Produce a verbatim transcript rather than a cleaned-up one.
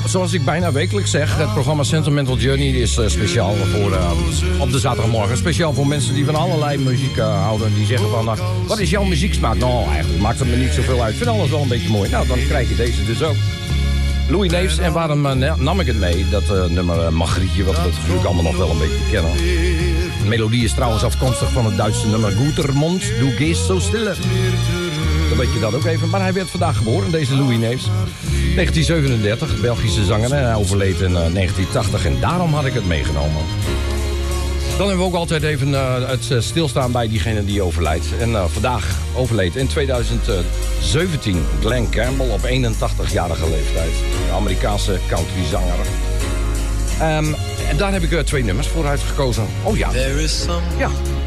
zoals ik bijna wekelijks zeg, het programma Sentimental Journey is uh, speciaal voor uh, op de zaterdagmorgen. Speciaal voor mensen die van allerlei muziek uh, houden. Die zeggen van, uh, wat is jouw muzieksmaak? Nou, eigenlijk maakt het me niet zoveel uit. Ik vind alles wel een beetje mooi. Nou, dan krijg je deze dus ook. Louis Neefs, en waarom uh, nam ik het mee? Dat uh, nummer uh, Magrietje, wat we natuurlijk allemaal nog wel een beetje kennen. De melodie is trouwens afkomstig van het Duitse nummer Gutermond, Du gehst so stille. Dan weet je dat ook even. Maar hij werd vandaag geboren, deze Louis Neefs. negentien zevenendertig, Belgische zanger. En hij overleed in uh, negentien tachtig en daarom had ik het meegenomen. Dan hebben we ook altijd even uh, het uh, stilstaan bij diegene die overlijdt. En uh, vandaag overleed in tweeduizend zeventien Glen Campbell op eenentachtigjarige leeftijd. Een Amerikaanse countryzanger. Um, en daar heb ik uh, twee nummers voor uitgekozen. Oh ja. Ja.